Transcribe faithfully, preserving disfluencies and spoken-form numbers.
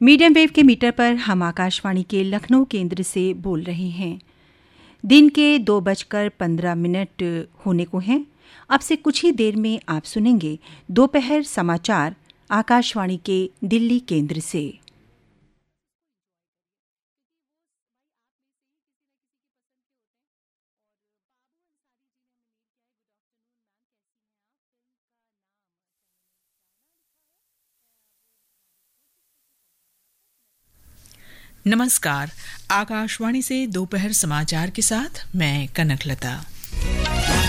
Medium wave के metre पर हम आकाशवाणी के लखनऊ केंद्र से बोल रहे हैं। दिन के दो बजकर पंद्रह मिनट होने को हैं। अब से कुछ ही देर में आप सुनेंगे दोपहर समाचार आकाशवाणी के दिल्ली केंद्र से। नमस्कार, आकाशवाणी से दोपहर समाचार के साथ मैं कनकलता।